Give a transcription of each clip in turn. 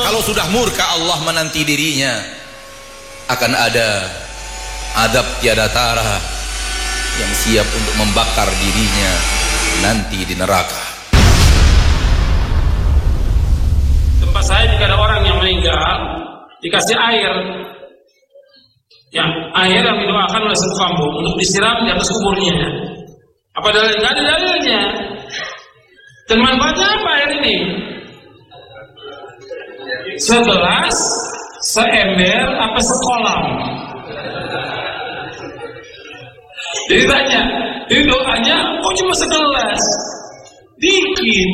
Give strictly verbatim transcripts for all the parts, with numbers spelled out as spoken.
kalau sudah murka Allah menanti dirinya akan ada adab tiada tara yang siap untuk membakar dirinya nanti di neraka. Tempat saya jika ada orang yang meninggal dikasih air, yang air yang didoakan oleh satu kampung untuk disiram di atas kuburnya. Apa dalilnya? Nggak ada dalilnya. Dan manfaatnya apa air ini? Segelas, seember, apa sekolam? Jadi tanya, jadi doanya kok cuma segelas? Dikit.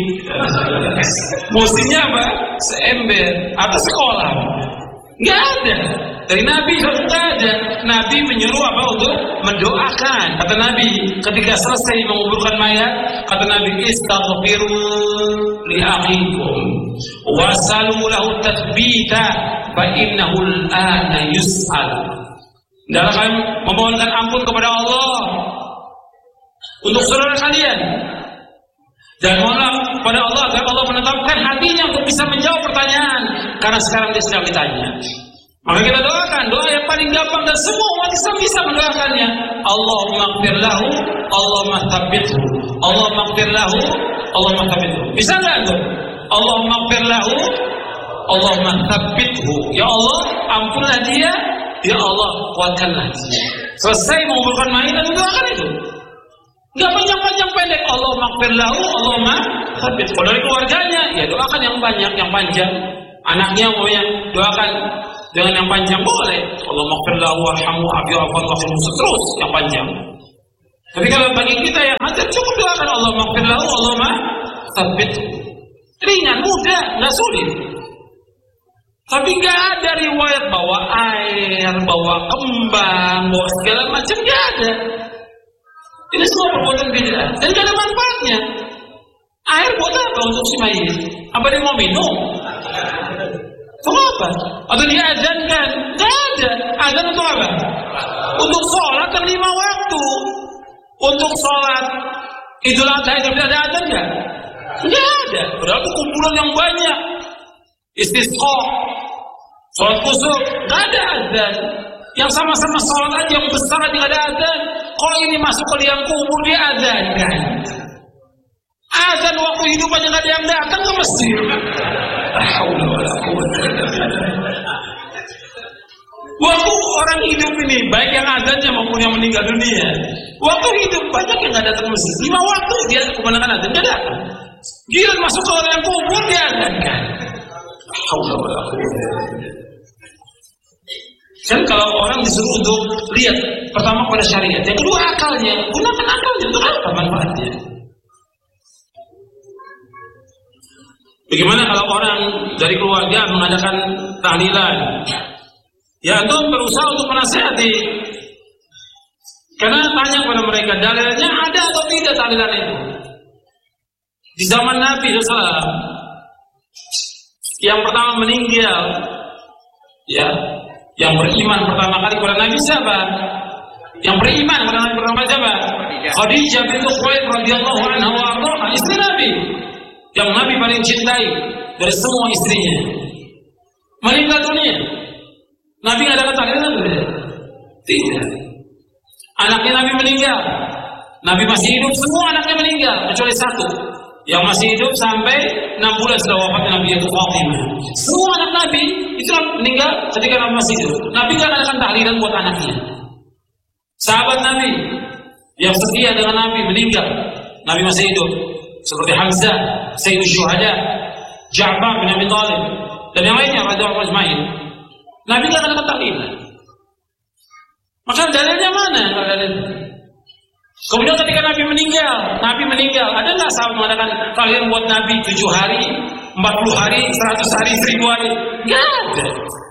Mestinya apa? Seember atau sekolam? Nggak ada. Dari Nabi nggak ada. Nabi menyuruh apa untuk mendoakan. Kata Nabi ketika selesai menguburkan mayat, kata Nabi istaghfiru li akhikum wasalu lahu tathbita fa innahu al-ana yus'al. Dalam memohonkan ampun kepada Allah untuk saudara kalian, dan mohonlah kepada Allah agar Allah menetapkan hatinya untuk bisa menjawab pertanyaan, karena sekarang dia sedang ditanya. Maka kita doakan doa yang paling gampang dan semua umat Islam bisa mendoakannya. Allahumma ighfir lahu, Allahumma tsabbithu, Allahumma ighfir lahu, Allahumma tsabbithu. Bisa enggak tuh? Allahumma ighfir lahu, Allahumma tsabbithu. Ya Allah, ampunlah dia, ya Allah, kuatkanlah dia. Selesai menguburkan mayat dan doakan itu. Enggak panjang-panjang pendek. Allahumma ighfir lahu, Allahumma tsabbithu. Kalau dari keluarganya, ya doakan yang banyak, yang panjang. Anaknya mau yang doakan dengan yang panjang boleh. Allah maghfirlahu warhamhu abiyu afwan wakhilmu, terus yang panjang. Tapi kalau bagi kita yang hajar cukup doakan Allah maghfirlahu, Allah ma tsabbit. Ringan, mudah, nggak sulit. Tapi nggak ada riwayat bawa air, bawa kembang, bawa segala macam, nggak ada. Ini semua perbuatan bid'ah dan nggak ada manfaatnya. Air buat apa untuk si mayit? Apa dia mau minum? Untuk apa? Atau diazankan? Tidak ada. Azan untuk apa? Untuk sholat dan lima waktu. Untuk sholat Idul Adha itu ada azan nggak? Tidak ada. Padahal itu kumpulan yang banyak. Istisqa, sholat kusuf, tidak ada azan. Yang sama-sama sholat aja yang besar aja tidak ada azan. Kalau ini masuk ke liang kubur dia azan kan? Azan waktu hidup aja nggak ada yang datang ke masjid. Waktu orang hidup ini, baik yang azannya maupun yang meninggal dunia, waktu hidup banyak yang nggak datang ke masjid. Lima waktu dia kemenangan azan nggak datang. Gila masuk ke orang yang kubur dia azan kan? Kan kalau orang disuruh untuk lihat pertama pada syariat, yang kedua akalnya, gunakan akalnya untuk apa manfaatnya? Bagaimana kalau orang dari keluarga mengadakan tahlilan? Ya antum berusaha untuk menasihati. Karena tanya kepada mereka, dalilnya ada atau tidak tahlilan itu? Di zaman Nabi shallallahu alaihi wasallam yang pertama meninggal, ya, yang beriman pertama kali kepada Nabi siapa? Yang beriman kepada Nabi pertama kali siapa? Khadijah bintu Khuwailid radhiyallahu anha wa ardhaha, istri Nabi. Yang Nabi paling cintai dari semua istrinya, meninggal dunia. Nabi nggak ada tahlilan tidak? Tidak. Anaknya Nabi meninggal, Nabi masih hidup, semua anaknya meninggal kecuali satu yang masih hidup sampai enam bulan sudah wafatnya Nabi, yaitu Fatimah. Semua anak Nabi itu meninggal ketika Nabi masih hidup. Nabi nggak adakan tahlilan buat anaknya. Sahabat Nabi yang setia dengan Nabi meninggal, Nabi masih hidup, seperti Hamzah, Sayyidul Syuhada, Ja'far bin Abi Thalib, dan yang lainnya radhiyallahu ajma'in. Nabi tidak akan tahlilan. Maka dalilnya mana? Dalilnya. Kemudian ketika Nabi meninggal, Nabi meninggal, ada nggak sahabat mengadakan tahlilan buat Nabi tujuh hari, empat puluh hari, seratus hari, seribu hari? Nggak ada.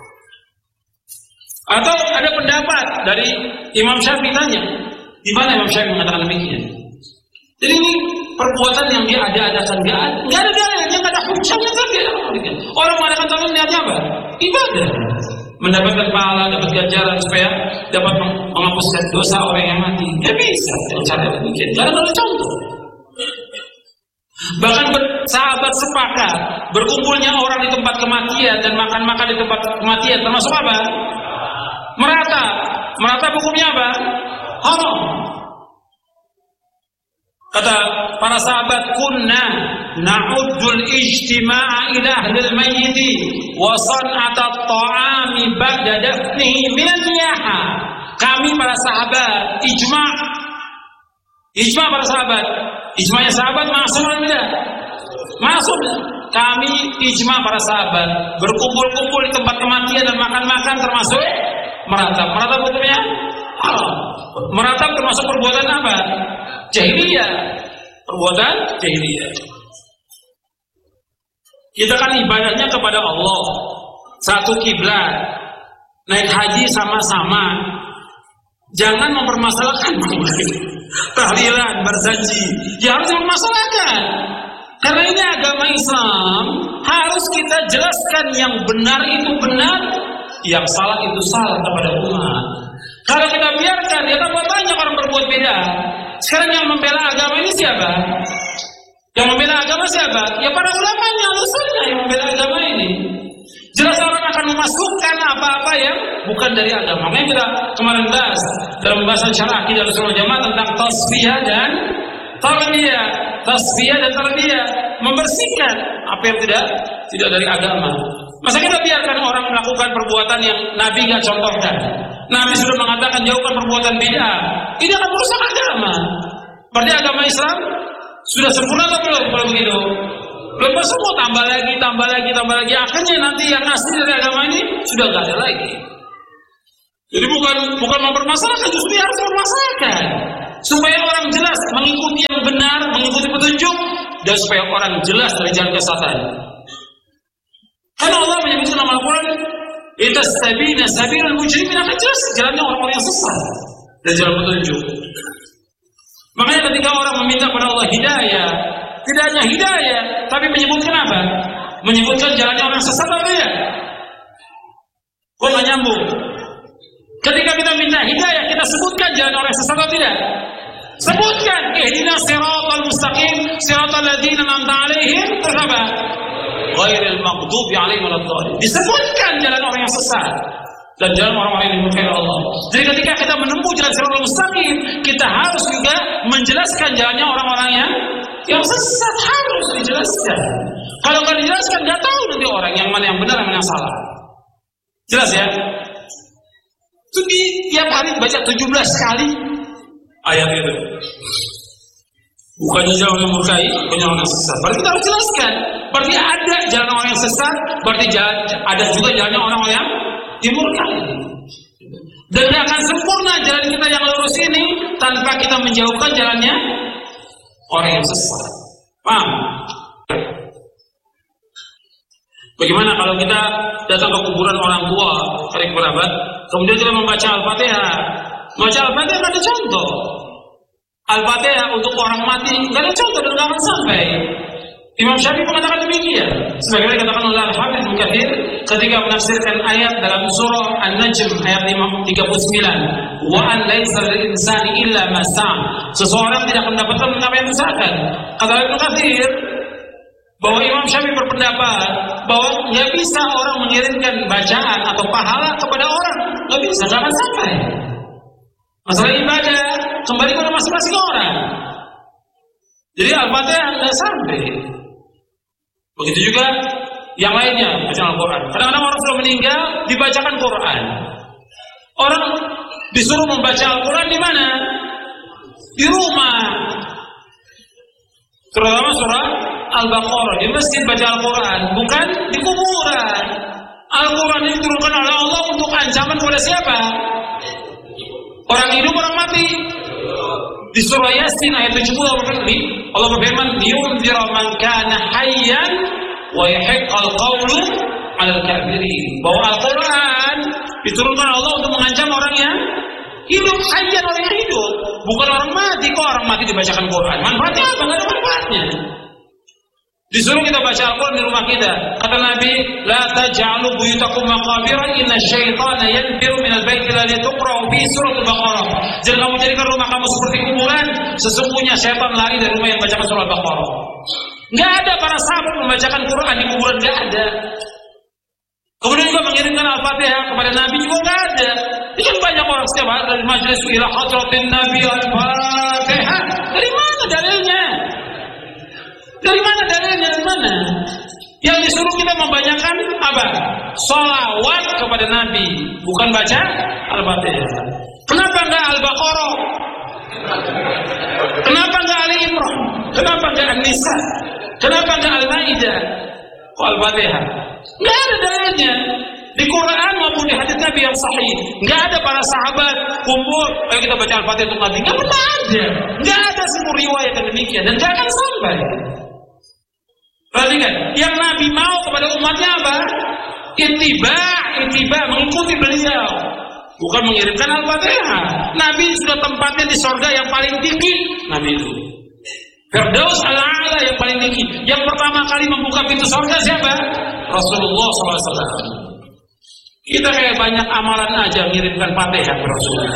Atau ada pendapat dari Imam Syafi'i tanya, di mana Imam Syafi'i mengatakan demikian? Jadi ini perbuatan yang dia ada-adakan, nggak ada, nggak ada dalilnya, nggak ada hujahnya lagi. Orang mengadakan tahlilan niatnya apa? Ibadah, mendapatkan pahala, dapat ganjaran supaya dapat menghapuskan dosa orang yang mati. Nggak bisa dengan cara demikian. Nggak ada contoh. Bahkan sahabat sepakat berkumpulnya orang di tempat kematian dan makan-makan di tempat kematian termasuk apa? Meratap. Meratap hukumnya apa? Haram. Kata para sahabat, kunna na'uddul ijtima'a ila ahlil mayyiti wa san'ata at-ta'ami ba'da dafnihi min al-niyaha. Kami para sahabat ijma' ijma' para sahabat. Ijma'nya sahabat masuk atau tidak? Masuk. Kami ijma' para sahabat berkumpul-kumpul di tempat kematian dan makan-makan termasuk meratap. Meratap hukumnya haram. Meratap termasuk perbuatan apa? Jahiliyah. Perbuatan jahiliyah. Kita kan ibadahnya kepada Allah, satu kiblat, naik haji sama-sama. Jangan mempermasalahkan tahlilan, berjanji. Ya harus mempermasalahkan. Karena ini agama Islam, harus kita jelaskan yang benar itu benar, yang salah itu salah kepada umat. Kalau kita biarkan, ya tambah banyak orang berbuat beda. Sekarang yang membela agama ini siapa? Yang membela agama siapa? Ya para ulamanya, alusannya yang membela agama ini. Jelas orang akan memasukkan apa-apa yang bukan dari agama. Makanya kita kemarin bahas dalam pembahasan syarah akidah Ahlussunnah wal Jamaah tentang tasfiyah dan tarbiyah. Tasfiyah dan tarbiyah, membersihkan apa yang tidak tidak dari agama. Masa kita biarkan orang melakukan perbuatan yang Nabi nggak contohkan? Nabi sudah mengatakan jauhkan perbuatan bid'ah. Ini akan merusak agama. Berarti agama Islam sudah sempurna atau belum? Kalau begitu, belum semua, tambah lagi, tambah lagi, tambah lagi. Akhirnya nanti yang asli dari agama ini sudah nggak ada lagi. Jadi bukan bukan mempermasalahkan, justru harus mempermasalahkan supaya orang jelas mengikuti yang benar, mengikuti petunjuk, dan supaya orang jelas dari jalan kesesatan. Karena Allah menyebutkan dalam Al-Quran, "Itastabina sabilul mujrimin", akan jelas jalannya orang-orang yang sesat dan jalan petunjuk. Makanya ketika orang meminta kepada Allah hidayah, tidak hanya hidayah, tapi menyebutkan apa? Menyebutkan jalannya orang sesat atau tidak? Kok nggak nyambung? Ketika kita minta hidayah, kita sebutkan jalan orang sesat atau tidak? Sebutkan, ihdinas siratal mustaqim, siratal ladzina an'amta 'alaihim, terus apa? Ghairil maghdubi 'alaihim waladdallin. Disebutkan jalan orang yang sesat dan jalan orang-orang yang dimurkai Allah. Jadi ketika kita menempuh jalan siratal mustaqim, kita harus juga menjelaskan jalannya orang-orang yang yang sesat, harus dijelaskan. Kalau nggak dijelaskan, nggak tahu nanti orang yang mana yang benar, yang mana yang salah. Jelas ya? Itu di tiap hari baca tujuh belas kali ayat itu. Bukannya jalan yang murkai, bukannya orang yang sesat. Berarti kita harus jelaskan. Berarti ada jalan orang yang sesat, berarti jalan, ada juga jalannya orang-orang yang dimurkai. Dan tidak akan sempurna jalan kita yang lurus ini tanpa kita menjauhkan jalannya orang yang sesat. Paham? Bagaimana kalau kita datang ke kuburan orang tua, kerabat kerabat, kemudian kita membaca Al-Fatihah? Membaca Al-Fatihah tidak ada contoh. Al-Fatihah untuk orang mati tidak ada contoh dan tidak akan sampai. Imam Syafi'i mengatakan demikian. Sebagaimana dikatakan oleh Al-Hafidz Ibnu Katsir ketika menafsirkan ayat dalam surah An-Najm ayat tiga puluh sembilan, "Wa an laisa lil insani illa ma sa'a." Seseorang tidak mendapatkan apa yang diusahakan. Kata Ibnu Katsir bahwa Imam Syafi'i berpendapat bahwa nggak bisa orang mengirimkan bacaan atau pahala kepada orang, nggak bisa, nggak akan sampai. Masalah ibadah kembali pada masing-masing orang. Jadi Al-Fatihah nggak sampai. Begitu juga yang lainnya, bacaan Al-Quran. Kadang-kadang orang sudah meninggal dibacakan Quran. Orang disuruh membaca Al-Quran di mana? Di rumah. Terutama surah Al-Baqarah, di masjid baca Al-Quran, bukan di kuburan. Al-Quran ini diturunkan oleh Allah untuk ancaman kepada siapa? Orang hidup, orang mati. Di surah Yasin ayat tujuh puluh Allah berfirman, "Liyunzira man kana hayyan wa yahiqqal qawlu 'alal kafirin." Bahwa Al-Quran diturunkan Allah untuk mengancam orang yang hidup, hayyan, orang yang hidup, bukan orang mati. Kok orang mati dibacakan Quran? Manfaatnya apa? Enggak ada manfaatnya. Disuruh kita baca Al-Quran di rumah kita. Kata Nabi, "La taj'alu buyutakum maqabira, inna syaitana yanfiru minal baiti alladhi tuqra'u fi surah Al-Baqarah." Jangan kamu jadikan rumah kamu seperti kuburan, sesungguhnya syaitan lari dari rumah yang bacakan surah Al-Baqarah. Nggak ada para sahabat membacakan Quran di kuburan, nggak ada. Kemudian juga mengirimkan Al-Fatihah kepada Nabi juga nggak ada. Itu kan banyak orang setiap hari dari majelis ila hadratin Nabi Al-Fatihah. Dari mana dalilnya? Dari mana dalilnya? Dari mana? Yang disuruh kita membanyakan apa? Sholawat kepada Nabi, bukan baca Al-Fatihah. Kenapa nggak Al-Baqarah? Kenapa nggak Ali Imran? Kenapa nggak An-Nisa? Kenapa nggak Al-Maidah? Kok Al-Fatihah? Nggak ada dalilnya di Quran maupun di hadits Nabi yang sahih. Nggak ada para sahabat kumpul, ayo kita baca Al-Fatihah untuk Nabi. Nggak pernah ada. Nggak ada semua riwayat yang demikian dan nggak akan sampai. Perhatikan, yang Nabi mau kepada umatnya apa? Ittiba, ittiba, mengikuti beliau, bukan mengirimkan Al-Fatihah. Nabi sudah tempatnya di surga yang paling tinggi. Nabi itu Firdaus al-A'la yang paling tinggi. Yang pertama kali membuka pintu surga siapa? Rasulullah shallallahu alaihi wasallam. Kita kayak banyak amalan aja mengirimkan Fatihah ke Rasulullah.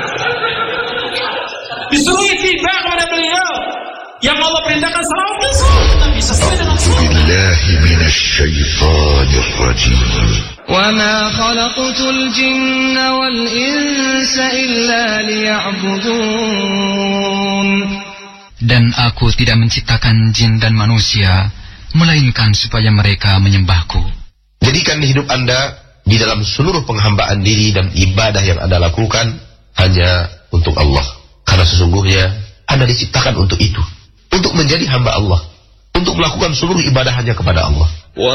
Disuruh ittiba kepada beliau. Yang Allah perintahkan salawat dan salam Nabi sesuai dengan sunnah. Billahi minasyaitonir rajim. Wa ma khalaqtul jinna wal insa illa liya'budun. Dan aku tidak menciptakan jin dan manusia melainkan supaya mereka menyembahku. Jadikan hidup Anda di dalam seluruh penghambaan diri dan ibadah yang Anda lakukan hanya untuk Allah. Karena sesungguhnya Anda diciptakan untuk itu, untuk menjadi hamba Allah, untuk melakukan seluruh ibadah hanya kepada Allah.